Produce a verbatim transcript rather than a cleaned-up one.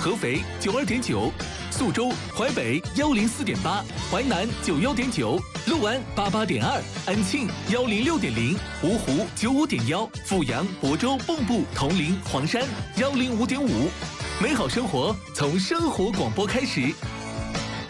合肥九二点九，宿州、淮北幺零四点八，淮南九幺点九，六安八八点二，安庆幺零六点零，芜湖九五点幺，阜阳、亳州、蚌埠、铜陵、黄山幺零五点五。美好生活从生活广播开始，